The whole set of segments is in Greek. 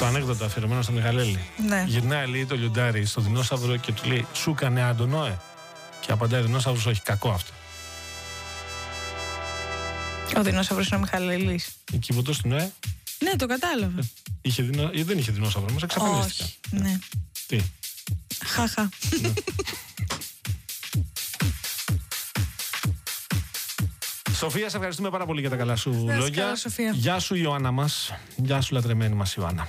Το ανέκδοτο αφιερωμένο στο Μιχαλέλη. Ναι. Γυρνάει, λέει, το λιοντάρι στο δεινόσαυρο και του λέει: σου έκανε Αντωνόε. Και απαντάει ο δεινόσαυρος: όχι, κακό αυτό. Ο δεινόσαυρος είναι ο Μιχαλέλης. Εκεί που το στην Νοέ. Ναι, το κατάλαβα. Δεν είχε δεινόσαυρο, όμως εξαφανίστηκαν. Όχι, ναι. Τι. Χαχα. Ναι. Σοφία, σε ευχαριστούμε πάρα πολύ για τα καλά σου λόγια. Καλά, Σοφία. Γεια σου, Ιωάννα μας. Γεια σου, λατρεμένη μας Ιωάννα.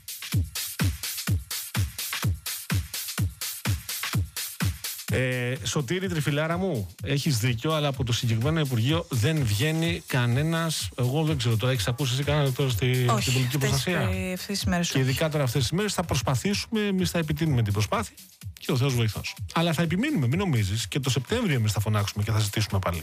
Σωτήρη, τριφυλάρα μου, έχεις δίκιο, αλλά από το συγκεκριμένο Υπουργείο δεν βγαίνει κανένας. Εγώ δεν ξέρω, τώρα έχεις ακούσει εσύ κανένα τώρα στην πολιτική προστασία? Αυτές τις μέρες. Και ειδικά τώρα αυτές τις μέρες θα προσπαθήσουμε, εμείς θα επιτείνουμε την προσπάθεια και ο Θεός βοηθός. Αλλά θα επιμείνουμε, μην νομίζεις, και το Σεπτέμβριο εμείς θα φωνάξουμε και θα ζητήσουμε πάλι.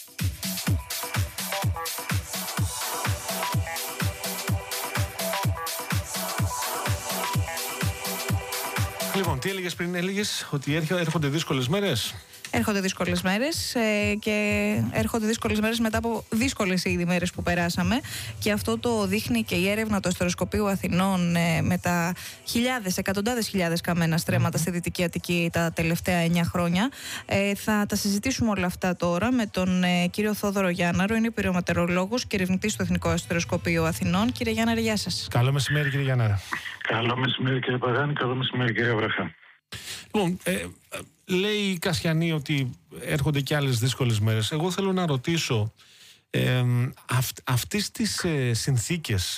Λοιπόν, τι έλεγες πριν? Έλεγες ότι έρχονται δύσκολες μέρες. Έρχονται δύσκολες μέρες και έρχονται δύσκολες μέρες μετά από δύσκολες ήδη μέρες που περάσαμε, και αυτό το δείχνει και η έρευνα του Αστεροσκοπείου Αθηνών με τα εκατοντάδες χιλιάδες καμένα στρέμματα στη Δυτική Αττική τα τελευταία 9 χρόνια. Θα τα συζητήσουμε όλα αυτά τώρα με τον κύριο Θόδωρο Γιάνναρο, είναι πυρομετεωρολόγος και ερευνητής στο Εθνικό Αστεροσκοπείο Αθηνών. Κύριε Γιάνναρε, γεια σας. Καλό μεσημέρι, κύριε Γιάνναρα. Καλό μεσημέρι, κύριε Παγάνη. Καλό μεσημέρι, κύριε Βραχά. Λοιπόν, λέει η Κασιανή ότι έρχονται και άλλες δύσκολες μέρες. Εγώ θέλω να ρωτήσω, αυτές τις συνθήκες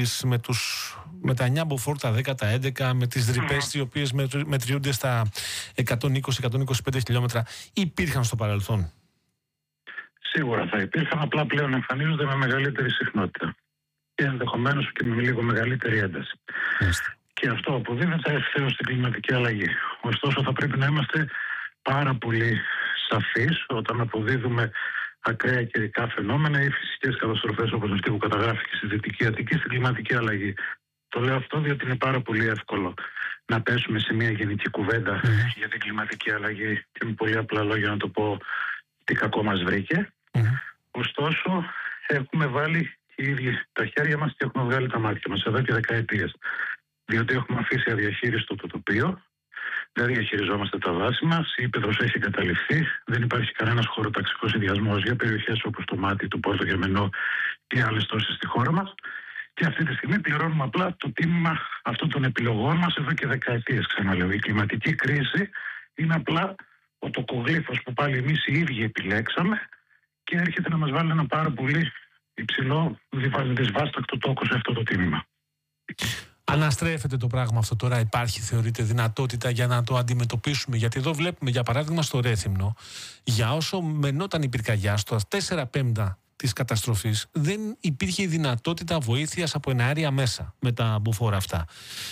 με τα 9 μποφόρ, τα 10, τα 11, με τις ρηπές οι οποίες μετριούνται στα 120-125 χιλιόμετρα, υπήρχαν στο παρελθόν? Σίγουρα θα υπήρχαν, απλά πλέον εμφανίζονται με μεγαλύτερη συχνότητα και ενδεχομένως και με λίγο μεγαλύτερη ένταση. Και αυτό αποδίδεται ευθέως στην κλιματική αλλαγή. Ωστόσο, θα πρέπει να είμαστε πάρα πολύ σαφείς όταν αποδίδουμε ακραία καιρικά φαινόμενα ή φυσικές καταστροφές όπως αυτή που καταγράφηκε στη Δυτική Αττική στην κλιματική αλλαγή. Το λέω αυτό διότι είναι πάρα πολύ εύκολο να πέσουμε σε μια γενική κουβέντα για την κλιματική αλλαγή και με πολύ απλά λόγια να το πω τι κακό μας βρήκε. Ωστόσο, έχουμε βάλει οι ίδιοι τα χέρια μας και έχουμε βγάλει τα μάτια μας εδώ και δεκαετίες. Διότι έχουμε αφήσει αδιαχείριστο το τοπίο, δεν διαχειριζόμαστε τα δάση μας, η ύπαιδρος έχει καταληφθεί, δεν υπάρχει κανένας χωροταξικός συνδυασμός για περιοχές όπως το Μάτι, το Πόρτο Γερμενό και άλλες τόσες στη χώρα μας. Και αυτή τη στιγμή πληρώνουμε απλά το τίμημα αυτών των επιλογών μας εδώ και δεκαετίες. Ξαναλέω, η κλιματική κρίση είναι απλά ο τοκογλύφος που πάλι εμείς οι ίδιοι επιλέξαμε και έρχεται να μας βάλει ένα πάρα πολύ υψηλό, δυσβάστακτο τόκο σε αυτό το τίμημα. Αναστρέφεται το πράγμα αυτό τώρα? Υπάρχει, θεωρείτε, δυνατότητα για να το αντιμετωπίσουμε? Γιατί εδώ βλέπουμε, για παράδειγμα, στο Ρέθυμνο, για όσο μενόταν η πυρκαγιά, στο 4/5 της καταστροφής, δεν υπήρχε η δυνατότητα βοήθειας από εναέρια μέσα με τα μποφόρ αυτά.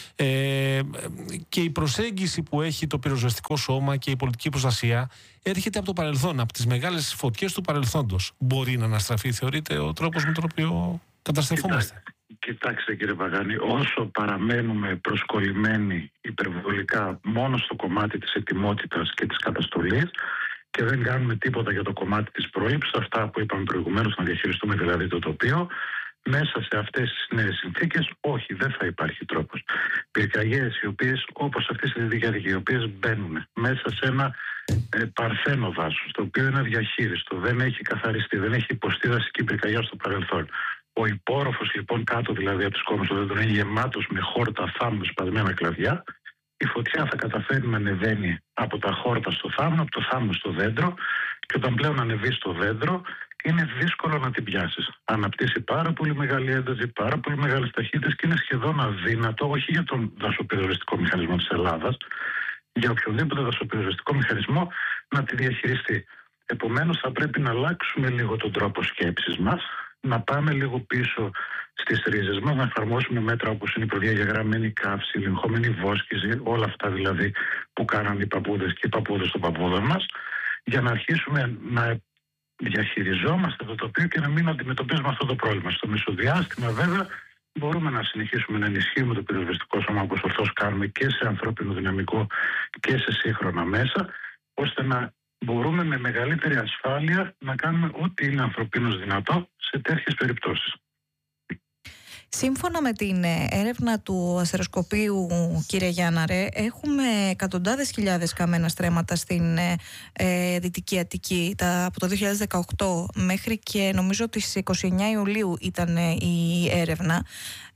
Και η προσέγγιση που έχει το πυροσβεστικό σώμα και η πολιτική προστασία έρχεται από το παρελθόν, από τις μεγάλες φωτιές του παρελθόντος. Μπορεί να αναστραφεί, θεωρείτε, ο τρόπος με τον οποίο καταστρεφόμαστε? Κοιτάξτε, κύριε Παγάνη, όσο παραμένουμε προσκολλημένοι υπερβολικά μόνο στο κομμάτι της ετοιμότητας και της καταστολής και δεν κάνουμε τίποτα για το κομμάτι της πρόληψης, αυτά που είπαμε προηγουμένως, να διαχειριστούμε δηλαδή το τοπίο, μέσα σε αυτές τις νέες συνθήκες, όχι, δεν θα υπάρχει τρόπος. Πυρκαγιές οι οποίες, όπως αυτή στη Δυτική Αττική, οι οποίες μπαίνουν μέσα σε ένα παρθένο δάσος, το οποίο είναι αδιαχείριστο, δεν έχει καθαριστεί, δεν έχει υποστεί δασική πυρκαγιά στο παρελθόν. Ο υπόρροφος λοιπόν κάτω δηλαδή από τις κόμμες του δέντρου είναι γεμάτος με χόρτα, θάμνους, σπασμένα κλαδιά. Η φωτιά θα καταφέρει να ανεβαίνει από τα χόρτα στο θάμνο, από το θάμνο στο δέντρο, και όταν πλέον ανεβεί στο δέντρο είναι δύσκολο να την πιάσεις. Αναπτύσσει πάρα πολύ μεγάλη ένταση, πάρα πολύ μεγάλες ταχύτητες και είναι σχεδόν αδύνατο, όχι για τον δασοπυροσβεστικό μηχανισμό της Ελλάδας, για οποιοδήποτε δασοπυροσβεστικό μηχανισμό να τη διαχειριστεί. Επομένως θα πρέπει να αλλάξουμε λίγο τον τρόπο σκέψης μας, να πάμε λίγο πίσω στις ρίζες μας, να εφαρμόσουμε μέτρα όπως είναι η προδιαγεγραμμένη καύση, η ελεγχόμενη βόσκηση, όλα αυτά δηλαδή που κάναν οι παππούδες και οι παππούδες των παππούδων μας, για να αρχίσουμε να διαχειριζόμαστε το τοπίο και να μην αντιμετωπίζουμε αυτό το πρόβλημα. Στο μεσοδιάστημα βέβαια μπορούμε να συνεχίσουμε να ενισχύουμε το πυροσβεστικό σώμα όπως ορθώς κάνουμε και σε ανθρώπινο δυναμικό και σε σύγχρονα μέσα, ώστε να μπορούμε με μεγαλύτερη ασφάλεια να κάνουμε ό,τι είναι ανθρωπίνως δυνατό σε τέτοιες περιπτώσεις. Σύμφωνα με την έρευνα του αστεροσκοπείου, κύριε Γιάνναρε, έχουμε εκατοντάδες χιλιάδες καμένα στρέμματα στην Δυτική Αττική. Από το 2018 μέχρι και νομίζω τις 29 Ιουλίου ήταν η έρευνα,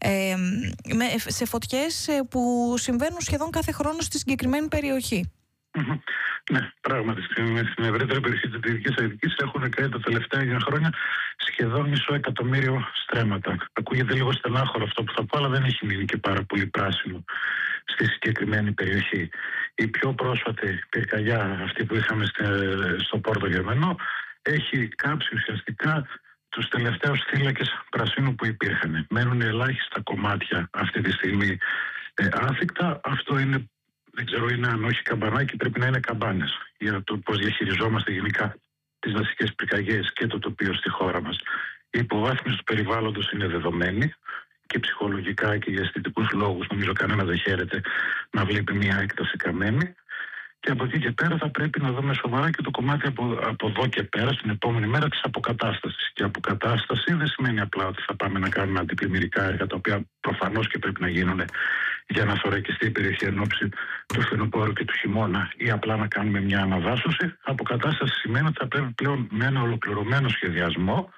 σε φωτιές που συμβαίνουν σχεδόν κάθε χρόνο στη συγκεκριμένη περιοχή. Ναι, πράγματι. Στην ευρύτερη περιοχή της Δυτικής Αττικής έχουν καεί τα τελευταία 9 χρόνια σχεδόν 500.000 στρέμματα. Ακούγεται λίγο στενάχωρο αυτό που θα πω, αλλά δεν έχει μείνει και πάρα πολύ πράσινο στη συγκεκριμένη περιοχή. Η πιο πρόσφατη πυρκαγιά, αυτή που είχαμε στο Πόρτο Γερμανό, έχει κάψει ουσιαστικά τους τελευταίους θύλακες πρασίνου που υπήρχαν. Μένουν ελάχιστα κομμάτια αυτή τη στιγμή άθικτα. Αυτό είναι, δεν ξέρω, είναι αν όχι καμπανάκι, πρέπει να είναι καμπάνες για το πώς διαχειριζόμαστε γενικά τις δασικές πυρκαγιές και το τοπίο στη χώρα μας. Η υποβάθμιση του περιβάλλοντος είναι δεδομένη και ψυχολογικά και για αισθητικούς λόγους. Νομίζω κανένα δεν χαίρεται να βλέπει μια έκταση καμένη. Και από εκεί και πέρα θα πρέπει να δούμε σοβαρά και το κομμάτι από εδώ και πέρα, στην επόμενη μέρα, της αποκατάστασης. Και αποκατάσταση δεν σημαίνει απλά ότι θα πάμε να κάνουμε αντιπλημμυρικά έργα, τα οποία προφανώς και πρέπει να γίνουν για να θωρακιστεί η περιοχή εν ώψη του φθινοπόρου και του χειμώνα, ή απλά να κάνουμε μια αναδάσωση. Αποκατάσταση σημαίνει ότι θα πρέπει πλέον με ένα ολοκληρωμένο σχεδιασμό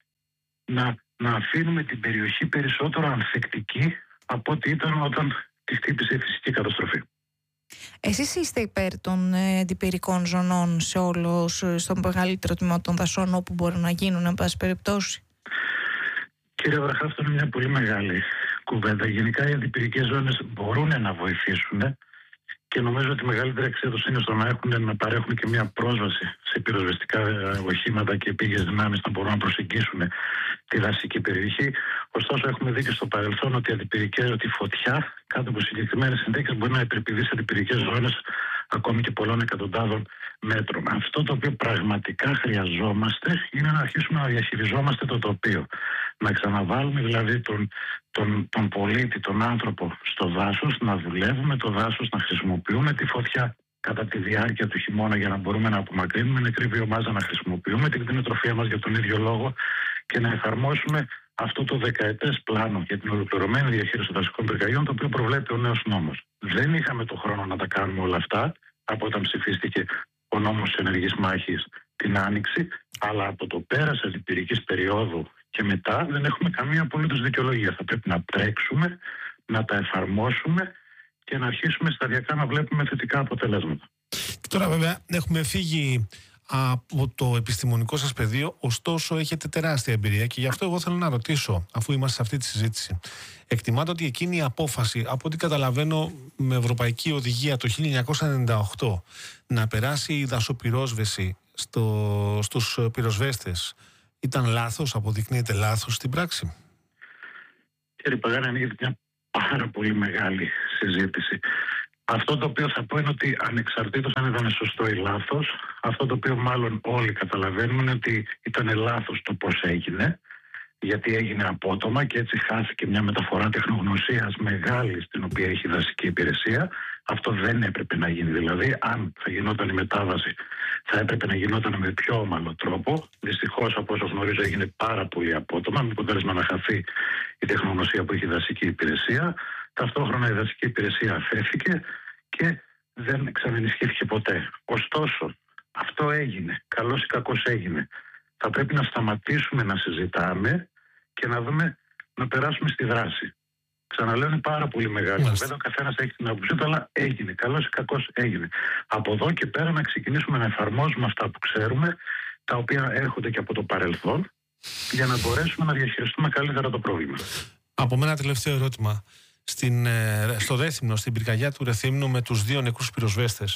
να αφήνουμε την περιοχή περισσότερο ανθεκτική από ό,τι ήταν όταν τη χτύπησε η φυσική καταστροφή. Εσείς είστε υπέρ των αντιπυρικών ζωνών στο μεγαλύτερο τμήμα των δασών όπου μπορούν να γίνουν, εν πάση περιπτώσει? Κύριε Βραχά, αυτό είναι μια πολύ μεγάλη κουβέντα. Γενικά οι αντιπυρικές ζώνες μπορούν να βοηθήσουν και νομίζω ότι η μεγαλύτερη εξέδωση είναι στο να παρέχουν και μια πρόσβαση σε πυροσβεστικά οχήματα και επίγειες δυνάμεις να μπορούν να προσεγγίσουν τη δασική περιοχή. Ωστόσο, έχουμε δει και στο παρελθόν ότι η φωτιά κάτω από συγκεκριμένες συνθήκες μπορεί να υπερπηδήσει αντιπυρικές ζώνες ακόμη και πολλών εκατοντάδων μέτρων. Αυτό το οποίο πραγματικά χρειαζόμαστε είναι να αρχίσουμε να διαχειριζόμαστε το τοπίο. Να ξαναβάλουμε δηλαδή τον πολίτη, τον άνθρωπο στο δάσος, να δουλεύουμε το δάσος, να χρησιμοποιούμε τη φωτιά κατά τη διάρκεια του χειμώνα για να μπορούμε να απομακρύνουμε νεκρή βιομάζα, να χρησιμοποιούμε την κτηνοτροφία μας για τον ίδιο λόγο και να εφαρμόσουμε αυτό το δεκαετές πλάνο για την ολοκληρωμένη διαχείριση των δασικών πυρκαγιών, το οποίο προβλέπει ο νέος νόμος. Δεν είχαμε το χρόνο να τα κάνουμε όλα αυτά από όταν ψηφίστηκε ο νόμος της ενεργής μάχης την Άνοιξη, αλλά από το πέρας αντιπυρικής περίοδου και μετά δεν έχουμε καμία απολύτως δικαιολογία. Θα πρέπει να τρέξουμε, να τα εφαρμόσουμε και να αρχίσουμε σταδιακά να βλέπουμε θετικά αποτελέσματα. Και τώρα βέβαια έχουμε φύγει από το επιστημονικό σας πεδίο, ωστόσο έχετε τεράστια εμπειρία και γι' αυτό εγώ θέλω να ρωτήσω, αφού είμαστε σε αυτή τη συζήτηση, εκτιμάτε ότι εκείνη η απόφαση, από ό,τι καταλαβαίνω με ευρωπαϊκή οδηγία το 1998, να περάσει η δασοπυρόσβεση στους πυροσβέστες, ήταν λάθος, αποδεικνύεται λάθος στην πράξη? Κύριε Παγάνη, ανοίγεται μια πάρα πολύ μεγάλη συζήτηση. Αυτό το οποίο θα πω είναι ότι ανεξαρτήτως αν ήταν σωστό ή λάθος, αυτό το οποίο μάλλον όλοι καταλαβαίνουμε είναι ότι ήταν λάθος το πώς έγινε, γιατί έγινε απότομα και έτσι χάθηκε μια μεταφορά τεχνογνωσίας μεγάλη στην οποία έχει η δασική υπηρεσία. Αυτό δεν έπρεπε να γίνει. Δηλαδή, αν θα γινόταν η μετάβαση, θα έπρεπε να γινόταν με πιο ομαλό τρόπο. Δυστυχώς, από όσο γνωρίζω, έγινε πάρα πολύ απότομα, με αποτέλεσμα να χαθεί η τεχνογνωσία που έχει η δασική υπηρεσία. Ταυτόχρονα η δασική υπηρεσία αφέθηκε και δεν ξανενισχύθηκε ποτέ. Ωστόσο, αυτό έγινε. Καλώς ή κακώς έγινε. Θα πρέπει να σταματήσουμε να συζητάμε και να δούμε, να περάσουμε στη δράση. Ξαναλέω, είναι πάρα πολύ μεγάλη κουβέντα. Ο καθένας έχει την άποψή του, αλλά έγινε. Καλώς ή κακώς έγινε. Από εδώ και πέρα να ξεκινήσουμε να εφαρμόζουμε αυτά που ξέρουμε, τα οποία έρχονται και από το παρελθόν, για να μπορέσουμε να διαχειριστούμε καλύτερα το πρόβλημα. Από μένα τελευταίο ερώτημα. Στο Ρέθυμνο, στην πυρκαγιά του Ρεθύμνου με τους 2 νεκρούς πυροσβέστες,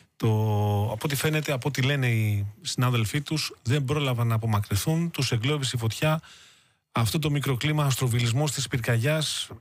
από ό,τι φαίνεται, από ό,τι λένε οι συνάδελφοί τους, δεν πρόλαβαν να απομακρυνθούν, τους εγκλώβησε η φωτιά. Αυτό το μικροκλίμα αστροβιλισμός της πυρκαγιάς,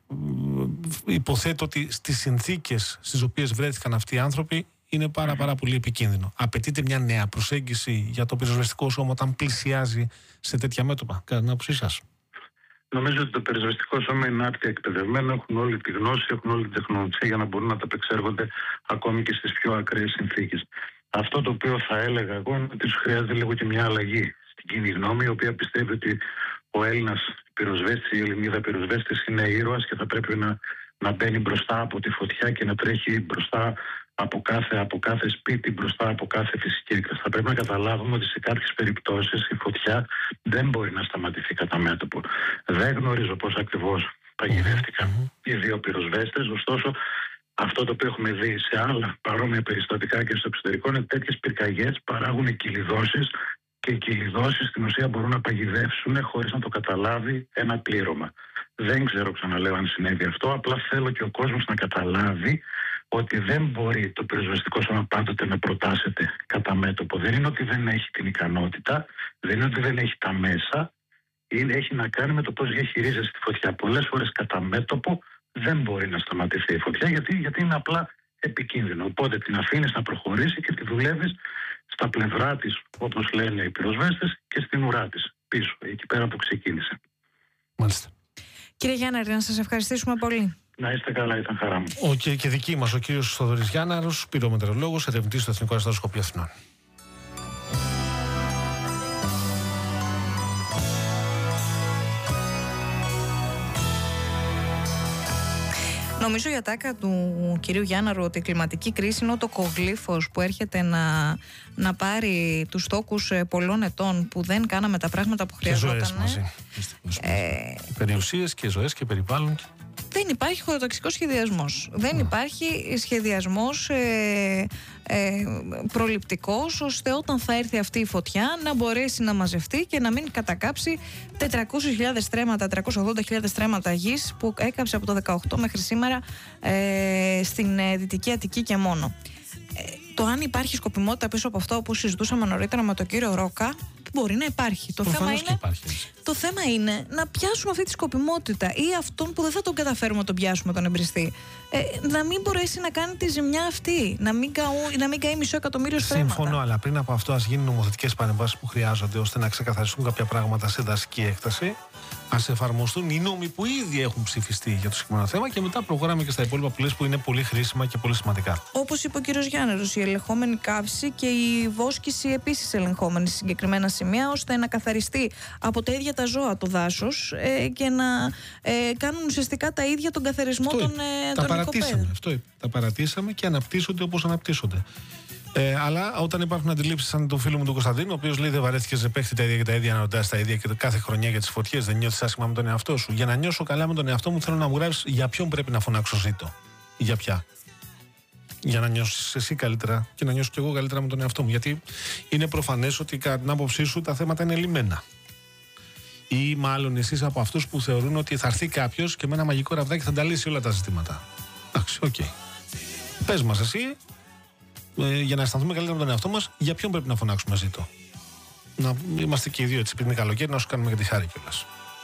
υποθέτω ότι στις συνθήκες στις οποίες βρέθηκαν αυτοί οι άνθρωποι είναι πάρα πολύ επικίνδυνο. Απαιτείται μια νέα προσέγγιση για το πυροσβεστικό σώμα όταν πλησιάζει σε τέτοια μέτωπα, κατά την άποψή σας? Νομίζω ότι το πυροσβεστικό σώμα είναι άρτια εκπαιδευμένο, έχουν όλη τη γνώση, έχουν όλη την τεχνολογία για να μπορούν να τα απεξέρχονται ακόμη και στις πιο ακραίες συνθήκες. Αυτό το οποίο θα έλεγα εγώ είναι ότι τους χρειάζεται λίγο και μια αλλαγή στην κοινή γνώμη, η οποία πιστεύει ότι ο Έλληνας πυροσβέστης ή η Ελληνίδα πυροσβέστης είναι ήρωας και θα πρέπει να μπαίνει μπροστά από τη φωτιά και να τρέχει μπροστά από κάθε σπίτι, μπροστά από κάθε φυσική έκρηξη. Θα πρέπει να καταλάβουμε ότι σε κάποιες περιπτώσεις η φωτιά δεν μπορεί να σταματηθεί κατά μέτωπο. Δεν γνωρίζω πώς ακριβώς παγιδεύτηκαν οι δύο πυροσβέστες, ωστόσο αυτό το οποίο έχουμε δει σε άλλα παρόμοια περιστατικά και στο εξωτερικό είναι τέτοιες πυρκαγιές παράγουν κυλιδώσεις και οι κυλιδώσεις στην ουσία μπορούν να παγιδεύσουν χωρίς να το καταλάβει ένα πλήρωμα. Δεν ξέρω, ξαναλέω, αν συνέβη αυτό. Απλά θέλω και ο κόσμος να καταλάβει ότι δεν μπορεί το πυροσβεστικό σώμα πάντοτε να προτάσεται κατά μέτωπο. Δεν είναι ότι δεν έχει την ικανότητα, δεν είναι ότι δεν έχει τα μέσα. Έχει να κάνει με το πώς διαχειρίζεσαι τη φωτιά. Πολλές φορές κατά μέτωπο δεν μπορεί να σταματηθεί η φωτιά γιατί είναι απλά επικίνδυνο. Οπότε την αφήνεις να προχωρήσει και τη δουλεύεις στα πλευρά της, όπως λένε οι πυροσβέστες, και στην ουρά της πίσω, εκεί πέρα που ξεκίνησε. Μάλιστα. Κύριε Γιάνναρη, να σας ευχαριστήσουμε πολύ. Να είστε καλά, ήταν χαρά μου. Και δική μας ο κύριος Θοδωρής Γιάνναρος, πυρομετεωρολόγος, ερευνητής στο Εθνικό Αστροσκοπείο Αθηνών. Νομίζω για τάκα του κυρίου Γιάνναρου ότι η κλιματική κρίση είναι ο τοκογλύφος που έρχεται να πάρει τους τόκους πολλών ετών που δεν κάναμε τα πράγματα που χρειαζόταν. Και ζωές μαζί. Περιουσίες και ζωές και περιβάλλον. Δεν υπάρχει χωροταξικός σχεδιασμός. Δεν υπάρχει σχεδιασμός προληπτικός, ώστε όταν θα έρθει αυτή η φωτιά να μπορέσει να μαζευτεί και να μην κατακάψει 400.000 στρέμματα, 380.000 στρέμματα γης που έκαψε από το 18 μέχρι σήμερα στην Δυτική Αττική και μόνο. Το αν υπάρχει σκοπιμότητα πίσω από αυτό, όπως συζητούσαμε νωρίτερα με τον κύριο Ρόκα, μπορεί να υπάρχει. Το θέμα είναι να πιάσουμε αυτή τη σκοπιμότητα ή αυτόν που δεν θα τον καταφέρουμε να τον πιάσουμε, τον εμπριστή. Να μην μπορέσει να κάνει τη ζημιά αυτή. Να μην καεί 500.000 στρέμματα. Συμφωνώ, αλλά πριν από αυτό, ας γίνουν νομοθετικές παρεμβάσεις που χρειάζονται ώστε να ξεκαθαριστούν κάποια πράγματα σε δασική έκταση. Ας εφαρμοστούν οι νόμοι που ήδη έχουν ψηφιστεί για το συγκεκριμένο θέμα και μετά προχωράμε και στα υπόλοιπα που λες που είναι πολύ χρήσιμα και πολύ σημαντικά. Όπως είπε ο κύριος Γιάνναρος, η ελεγχόμενη καύση και η βόσκηση επίσης ελεγχόμενη σε συγκεκριμένα σημεία, ώστε να καθαριστεί από τα ίδια τα ζώα το δάσος και να κάνουν ουσιαστικά τα ίδια τον καθαρισμό των οικοπαίδων. Τα παρατήσαμε και αναπτύσσονται όπως αναπτύσσονται. Αλλά όταν υπάρχουν αντιλήψεις σαν τον φίλο μου τον Κωνσταντίνο, ο οποίος λέει δεν βαρέθηκες να παίχνει τα ίδια και τα ίδια, να ρωτάς τα ίδια και κάθε χρονιά για τις φωτιές, δεν νιώθεις άσχημα με τον εαυτό σου? Για να νιώσω καλά με τον εαυτό μου, θέλω να μου γράψεις για ποιον πρέπει να φωνάξω ζήτω. Για ποια. Για να νιώσεις εσύ καλύτερα και να νιώσω κι εγώ καλύτερα με τον εαυτό μου. Γιατί είναι προφανές ότι κατά την άποψή σου τα θέματα είναι λυμμένα. Ή μάλλον εσείς από αυτούς που θεωρούν ότι θα έρθει κάποιος και με ένα μαγικό ραβδάκι θα τα λύσει όλα τα ζητήματα. Εντάξει, οκ. Πες μας εσύ. Για να αισθανθούμε καλύτερα με τον εαυτό μας, για ποιον πρέπει να φωνάξουμε ζήτω? Να είμαστε και οι δύο έτσι πριν είναι καλοκαίρι, να σου κάνουμε και τη χάρη κιόλας.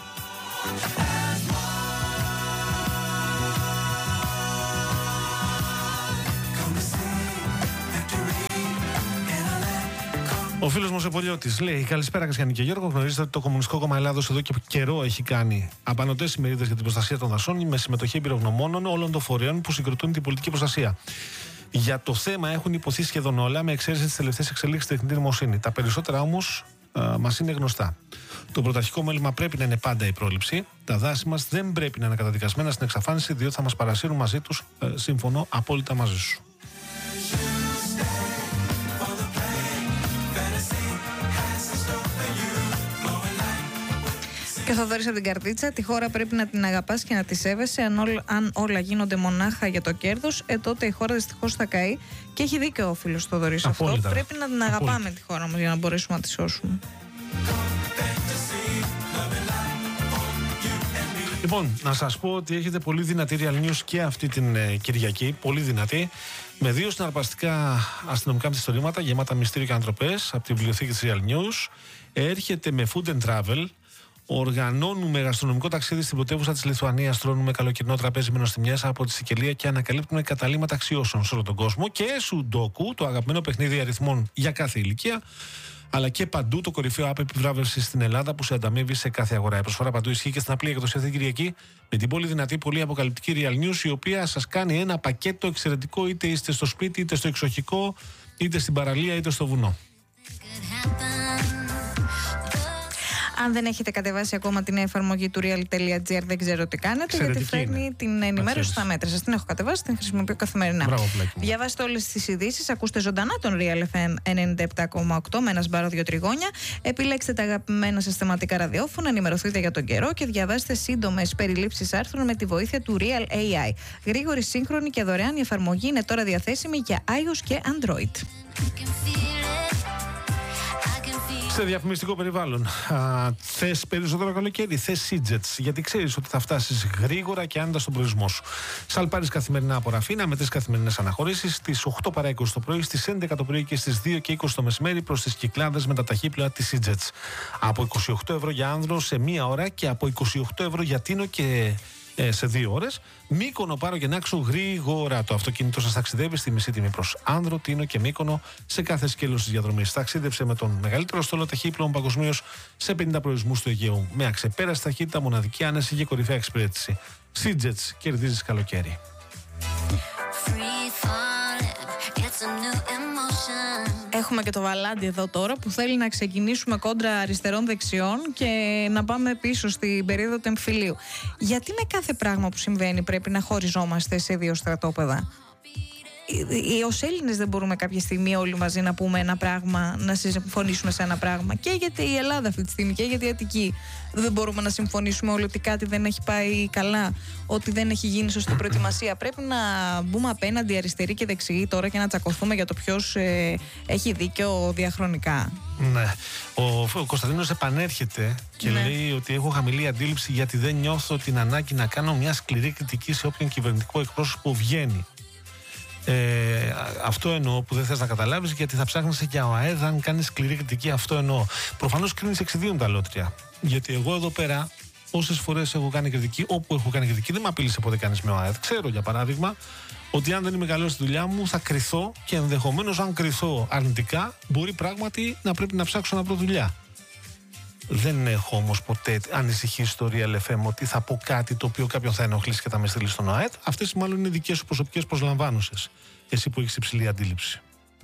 Ο φίλος μου ο Πολιώτης λέει: καλησπέρα, Κασιανή και Γιώργο. Γνωρίζετε ότι το Κομμουνιστικό Κόμμα Ελλάδος εδώ και καιρό έχει κάνει απανωτές ημερίδες για την προστασία των δασών με συμμετοχή εμπειρογνωμόνων όλων των φορέων που συγκροτούν την πολιτική προστασία. Για το θέμα έχουν υποθεί σχεδόν όλα, με εξαίρεση τις τελευταίες εξελίξεις στη τεχνητή νοημοσύνη. Τα περισσότερα όμως μας είναι γνωστά. Το πρωταρχικό μέλημα πρέπει να είναι πάντα η πρόληψη. Τα δάση μας δεν πρέπει να είναι καταδικασμένα στην εξαφάνιση, διότι θα μας παρασύρουν μαζί τους. Συμφωνώ απόλυτα μαζί σου. Και θα δωρείς από την καρτίτσα, τη χώρα πρέπει να την αγαπάς και να τη σέβεσαι. Αν όλα γίνονται μονάχα για το κέρδος, τότε η χώρα δυστυχώς θα καεί. Και έχει δίκιο ο φίλος Θοδωρής αυτό. Πρέπει να την αγαπάμε τη χώρα μας για να μπορέσουμε να τη σώσουμε. Λοιπόν, να σας πω ότι έχετε πολύ δυνατή Real News και αυτή την Κυριακή. Πολύ δυνατή. Με 2 συναρπαστικά αστυνομικά μυθιστορήματα γεμάτα μυστήριο και ανατροπές από τη βιβλιοθήκη της Real News. Έρχεται με Food and Travel. Οργανώνουμε γαστρονομικό ταξίδι στην πρωτεύουσα της Λιθουανίας. Τρώνουμε καλοκαιρινό τραπέζι με νοστιμιές από τη Σικελία και ανακαλύπτουμε καταλύματα αξιώσεων σε όλο τον κόσμο. Και Σουντόκου, το αγαπημένο παιχνίδι αριθμών για κάθε ηλικία. Αλλά και παντού το κορυφαίο app επιβράβευσης στην Ελλάδα που σε ανταμείβει σε κάθε αγορά. Η προσφορά παντού ισχύει και στην απλή εκδοσία αυτή την Κυριακή με την πολύ δυνατή, πολύ αποκαλυπτική Real News, η οποία σας κάνει ένα πακέτο εξαιρετικό, είτε είστε στο σπίτι, είτε στο εξοχικό, είτε στην παραλία, είτε στο βουνό. Αν δεν έχετε κατεβάσει ακόμα την εφαρμογή του real.gr, δεν ξέρω τι κάνετε, γιατί φέρνει την ενημέρωση στα μέτρα σας. Την έχω κατεβάσει, την χρησιμοποιώ καθημερινά. Διαβάστε όλες τις ειδήσεις, ακούστε ζωντανά τον Real FM 97,8 με ένα σπάρο 2 τριγώνια. Επιλέξτε τα αγαπημένα σας θεματικά ραδιόφωνα, ενημερωθείτε για τον καιρό και διαβάστε σύντομες περιλήψεις άρθρων με τη βοήθεια του Real AI. Γρήγορη, σύγχρονη και δωρεάν η εφαρμογή είναι τώρα διαθέσιμη για iOS και Android. Σε διαφημιστικό περιβάλλον. Θες περισσότερο καλοκαίρι, θες Sidgets, γιατί ξέρεις ότι θα φτάσεις γρήγορα και άνετα στον προορισμό σου. Σαλπάρεις καθημερινά από Ραφίνα με 3 καθημερινές αναχωρήσεις, στις 8 παρά 20 το πρωί, στις 11 το πρωί και στις 2 και 20 το μεσημέρι προς τις Κυκλάδες με τα ταχύπλοα της Sidgets. Από 28 ευρώ για άνδρο σε 1 ώρα και από 28 ευρώ για τίνο και σε 2 ώρες. Μύκονο, Πάρο και Νάξο γρήγορα. Το αυτοκίνητο σας ταξιδεύει στη μισή τιμή προς Άνδρο, Τίνο και Μύκονο σε κάθε σκέλος της διαδρομής. Ταξίδευσε με τον μεγαλύτερο στόλο ταχύπλοων παγκοσμίως σε 50 προορισμούς του Αιγαίου. Με αξεπέραστη ταχύτητα, μοναδική άνεση και κορυφαία εξυπηρέτηση. Sidgets, κερδίζεις καλοκαίρι. Έχουμε και το Βαλάντι εδώ τώρα που θέλει να ξεκινήσουμε κόντρα αριστερών-δεξιών και να πάμε πίσω στην περίοδο του εμφυλίου. Γιατί με κάθε πράγμα που συμβαίνει πρέπει να χωριζόμαστε σε 2 στρατόπεδα? Ως Έλληνες δεν μπορούμε κάποια στιγμή όλοι μαζί να πούμε ένα πράγμα, να συμφωνήσουμε σε ένα πράγμα? Και γιατί η Ελλάδα αυτή τη στιγμή και γιατί η Αττική δεν μπορούμε να συμφωνήσουμε όλοι ότι κάτι δεν έχει πάει καλά, ότι δεν έχει γίνει σωστή προετοιμασία? Πρέπει να μπούμε απέναντι αριστεροί και δεξιοί τώρα και να τσακωθούμε για το ποιος έχει δίκιο διαχρονικά? Ναι. Ο Κωνσταντίνος επανέρχεται και λέει ότι έχω χαμηλή αντίληψη γιατί δεν νιώθω την ανάγκη να κάνω μια σκληρή κριτική σε όποιον κυβερνητικό εκπρόσωπο βγαίνει. Αυτό εννοώ που δεν θες να καταλάβεις, γιατί θα ψάχνεσαι για ο ΑΕΔ αν κάνεις σκληρή κριτική. Αυτό εννοώ. Προφανώς κρίνεις εξιδίων τα λότρια. Γιατί εγώ εδώ πέρα, όσες φορές έχω κάνει κριτική, όπου έχω κάνει κριτική, δεν με απείλησε ποτέ κανείς με ο ΑΕΔ. Ξέρω για παράδειγμα ότι αν δεν είμαι καλός στη δουλειά μου, θα κρυθώ και ενδεχομένως, αν κρυθώ αρνητικά, μπορεί πράγματι να πρέπει να ψάξω να βρω δουλειά. Δεν έχω όμως ποτέ ανησυχήσει στο Real FM ότι θα πω κάτι το οποίο κάποιον θα ενοχλήσει και θα με στείλει στον ΑΕΤ. Αυτές μάλλον είναι δικές σου προσωπικές προσλαμβάνωσες. Εσύ που έχεις υψηλή αντίληψη.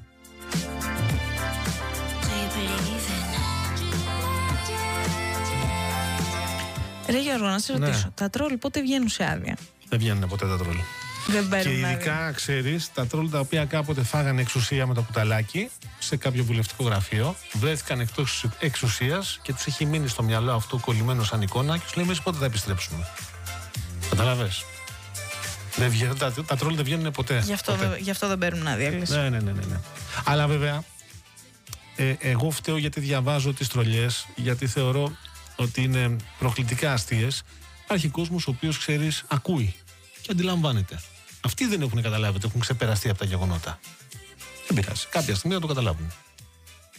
Ρε Γιώργο, να σε ρωτήσω, τα τρόλ πότε βγαίνουν σε άδεια? Δεν βγαίνουν ποτέ τα τρόλ. Και ειδικά, ξέρεις, τα τρόλ τα οποία κάποτε φάγανε εξουσία με το κουταλάκι σε κάποιο βουλευτικό γραφείο, βρέθηκαν εκτός εξουσίας και τους έχει μείνει στο μυαλό αυτό κολλημένο σαν εικόνα και τους λέει εμείς πότε θα επιστρέψουμε. Καταλαβες? Τα τρόλ δεν βγαίνουν ποτέ. Γι' αυτό δεν παίρνουν άδεια. Ναι. Αλλά βέβαια, εγώ φταίω γιατί διαβάζω τις τρολιές, γιατί θεωρώ ότι είναι προκλητικά αστείες. Υπάρχει κόσμος ο οποίος, ξέρεις, ακούει και αντιλαμβάνεται. Αυτοί δεν έχουν καταλάβει ότι έχουν ξεπεραστεί από τα γεγονότα. Δεν πειράζει. Κάποια στιγμή θα το καταλάβουν.